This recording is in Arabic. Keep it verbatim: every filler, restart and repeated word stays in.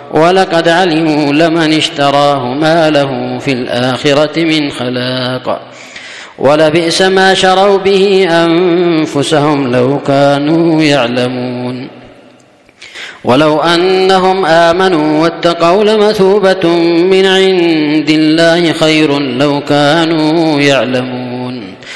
ولقد علموا لمن اشتراه ما له في الآخرة من خلاق ولبئس ما شروا به أنفسهم لو كانوا يعلمون ولو أنهم آمنوا واتقوا لمثوبة من عند الله خير لو كانوا يعلمون